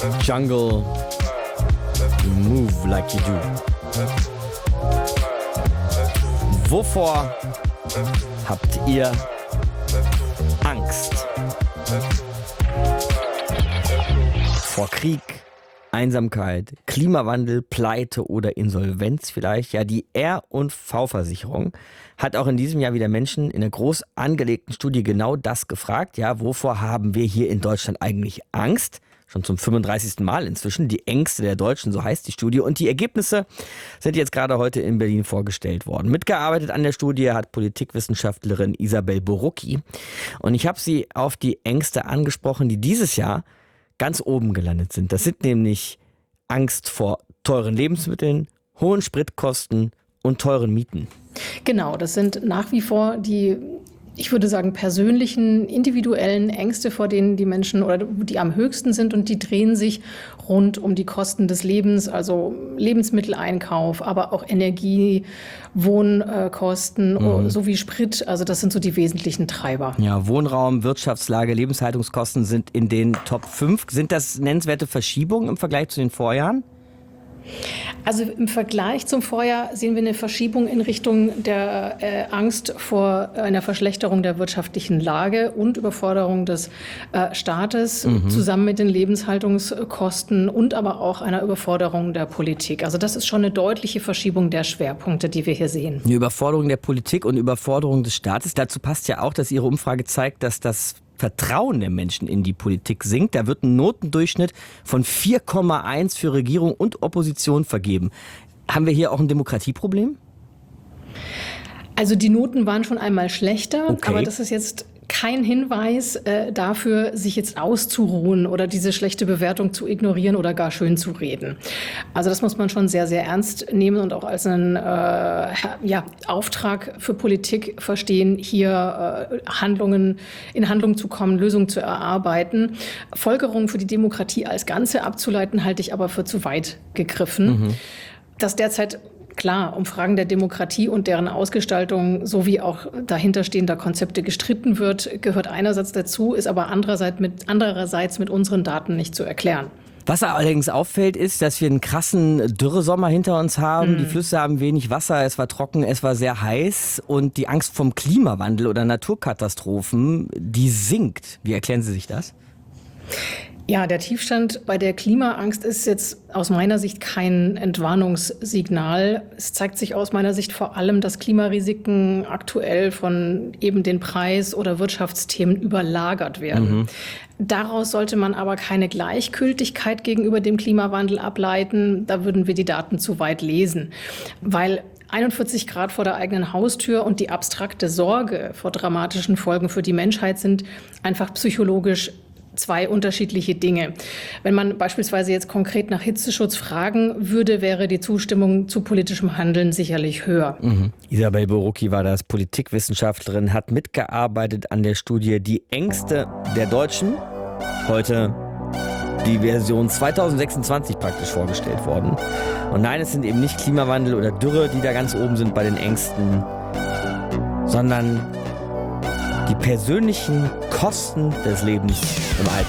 Jungle, move like you do. Wovor habt ihr Angst? Vor Krieg, Einsamkeit, Klimawandel, Pleite oder Insolvenz vielleicht? Ja, die R&V-Versicherung hat auch in diesem Jahr wieder Menschen in einer groß angelegten Studie genau das gefragt. Ja, wovor haben wir hier in Deutschland eigentlich Angst? Schon zum 35. Mal inzwischen. Die Ängste der Deutschen, so heißt die Studie. Und die Ergebnisse sind jetzt gerade heute in Berlin vorgestellt worden. Mitgearbeitet an der Studie hat Politikwissenschaftlerin Isabel Borucki. Und ich habe sie auf die Ängste angesprochen, die dieses Jahr ganz oben gelandet sind. Das sind nämlich Angst vor teuren Lebensmitteln, hohen Spritkosten und teuren Mieten. Genau, das sind nach wie vor die, ich würde sagen, persönlichen, individuellen Ängste, vor denen die Menschen oder die am höchsten sind, und die drehen sich rund um die Kosten des Lebens, also Lebensmitteleinkauf, aber auch Energie, Wohnkosten sowie Sprit. Also das sind so die wesentlichen Treiber. Ja, Wohnraum, Wirtschaftslage, Lebenshaltungskosten sind in den Top 5. Sind das nennenswerte Verschiebungen im Vergleich zu den Vorjahren? Also im Vergleich zum Vorjahr sehen wir eine Verschiebung in Richtung der Angst vor einer Verschlechterung der wirtschaftlichen Lage und Überforderung des Staates zusammen mit den Lebenshaltungskosten und aber auch einer Überforderung der Politik. Also das ist schon eine deutliche Verschiebung der Schwerpunkte, die wir hier sehen. Eine Überforderung der Politik und Überforderung des Staates. Dazu passt ja auch, dass Ihre Umfrage zeigt, dass das Vertrauen der Menschen in die Politik sinkt. Da wird ein Notendurchschnitt von 4,1 für Regierung und Opposition vergeben. Haben wir hier auch ein Demokratieproblem? Also die Noten waren schon einmal schlechter, okay, aber das ist jetzt kein Hinweis dafür, sich jetzt auszuruhen oder diese schlechte Bewertung zu ignorieren oder gar schön zu reden. Also das muss man schon sehr, sehr ernst nehmen und auch als einen Auftrag für Politik verstehen, hier in Handlung zu kommen, Lösungen zu erarbeiten. Folgerungen für die Demokratie als Ganze abzuleiten, halte ich aber für zu weit gegriffen. Dass derzeit klar um Fragen der Demokratie und deren Ausgestaltung sowie auch dahinterstehender Konzepte gestritten wird, gehört einerseits dazu, ist aber andererseits mit unseren Daten nicht zu erklären. Was allerdings auffällt, ist, dass wir einen krassen Dürresommer hinter uns haben. Die Flüsse haben wenig Wasser, es war trocken, es war sehr heiß. Und die Angst vom Klimawandel oder Naturkatastrophen, die sinkt. Wie erklären Sie sich das? Ja, der Tiefstand bei der Klimaangst ist jetzt aus meiner Sicht kein Entwarnungssignal. Es zeigt sich aus meiner Sicht vor allem, dass Klimarisiken aktuell von eben den Preis- oder Wirtschaftsthemen überlagert werden. Daraus sollte man aber keine Gleichgültigkeit gegenüber dem Klimawandel ableiten. Da würden wir die Daten zu weit lesen, weil 41 Grad vor der eigenen Haustür und die abstrakte Sorge vor dramatischen Folgen für die Menschheit sind einfach psychologisch zwei unterschiedliche Dinge. Wenn man beispielsweise jetzt konkret nach Hitzeschutz fragen würde, wäre die Zustimmung zu politischem Handeln sicherlich höher. Isabel Borucki war das, Politikwissenschaftlerin, hat mitgearbeitet an der Studie Die Ängste der Deutschen. Heute die Version 2026 praktisch vorgestellt worden. Und nein, es sind eben nicht Klimawandel oder Dürre, die da ganz oben sind bei den Ängsten, sondern die persönlichen Kosten des Lebens im Alltag.